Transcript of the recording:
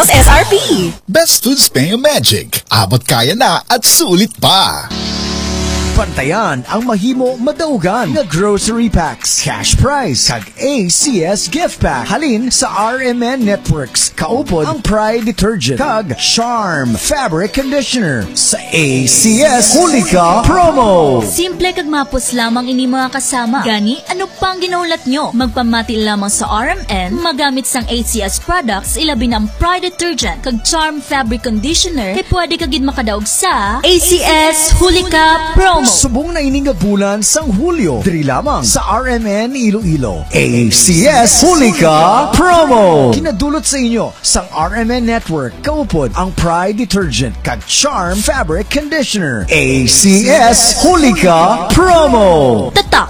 pesos SRP. Best Foods Payo Magic. Abot kaya na at sulit pa. Pantayan ang mahimo madaugan nga grocery packs. Cash prize kag ACS gift pack. Halin sa RMN Networks. Kaupod ang Pride Detergent kag Charm Fabric Conditioner sa ACS Hulika Promo. Simple kag mapos lamang ini mga kasama. Gani, ano pang ginaulat nyo? Magpamati lamang sa RMN, magamit sang ACS products, ilabi ng Pride Detergent kag Charm Fabric Conditioner, kay pwede kagid makadaog sa ACS Hulika Promo. Subong na ining nga bulan sang Hulyo. Diri lamang sa RMN Iloilo. ACS Hulika Promo. Kinadulot sa inyo sang RMN Network. Kaupod ang Pride Detergent kag Charm Fabric Conditioner. ACS Hulika Promo. Tatak,